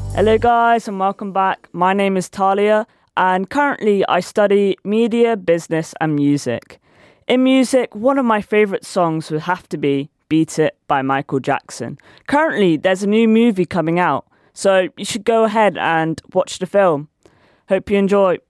Hello, guys, and welcome back. My name is Talia, and currently I study media, business, and music. In music, one of my favourite songs would have to be Beat It by Michael Jackson. Currently, there's a new movie coming out, so you should go ahead and watch the film. Hope you enjoy.